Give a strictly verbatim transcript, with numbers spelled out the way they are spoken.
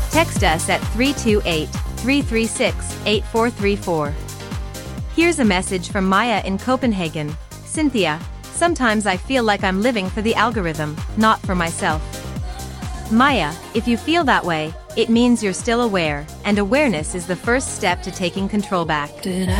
Text us at three two eight, three three six, eight four three four. Here's a message from Maya in Copenhagen. Cynthia, sometimes I feel like I'm living for the algorithm, not for myself. Maya, if you feel that way, it means you're still aware, and awareness is the first step to taking control back. Did I